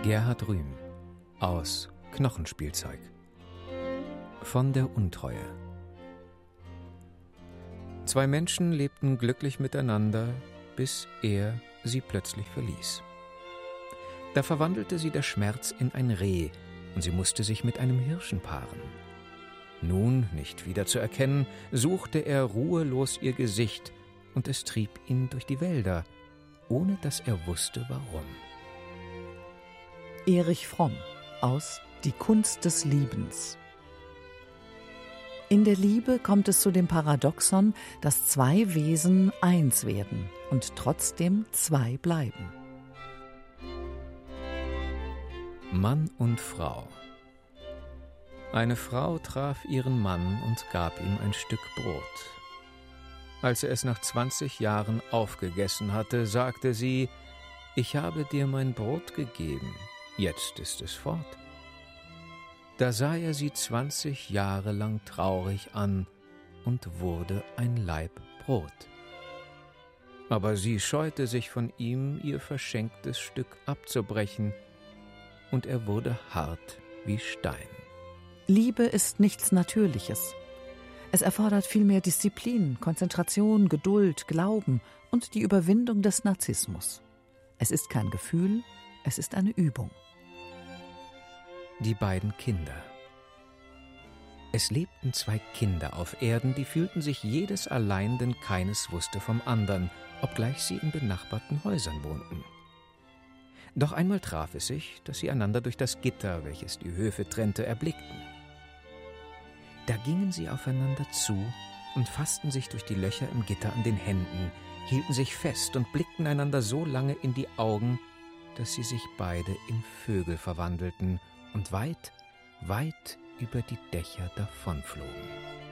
Gerhard Rühm aus Knochenspielzeug. Von der Untreue. Zwei Menschen lebten glücklich miteinander, bis er sie plötzlich verließ. Da verwandelte sie der Schmerz in ein Reh, und sie musste sich mit einem Hirschen paaren. Nun, nicht wieder zu erkennen, suchte er ruhelos ihr Gesicht, und es trieb ihn durch die Wälder, ohne dass er wusste, warum. Erich Fromm aus Die Kunst des Liebens. In der Liebe kommt es zu dem Paradoxon, dass zwei Wesen eins werden und trotzdem zwei bleiben. Mann und Frau. Eine Frau traf ihren Mann und gab ihm ein Stück Brot. Als er es nach 20 Jahren aufgegessen hatte, sagte sie: »Ich habe dir mein Brot gegeben, jetzt ist es fort.« Da sah er sie 20 Jahre lang traurig an und wurde ein Laib Brot. Aber sie scheute sich von ihm, ihr verschenktes Stück abzubrechen, und er wurde hart wie Stein. Liebe ist nichts Natürliches. Es erfordert vielmehr Disziplin, Konzentration, Geduld, Glauben und die Überwindung des Narzissmus. Es ist kein Gefühl, es ist eine Übung. Die beiden Kinder. Es lebten zwei Kinder auf Erden, die fühlten sich jedes allein, denn keines wusste vom andern, obgleich sie in benachbarten Häusern wohnten. Doch einmal traf es sich, dass sie einander durch das Gitter, welches die Höfe trennte, erblickten. Da gingen sie aufeinander zu und fassten sich durch die Löcher im Gitter an den Händen, hielten sich fest und blickten einander so lange in die Augen, dass sie sich beide in Vögel verwandelten und weit, weit über die Dächer davonflogen.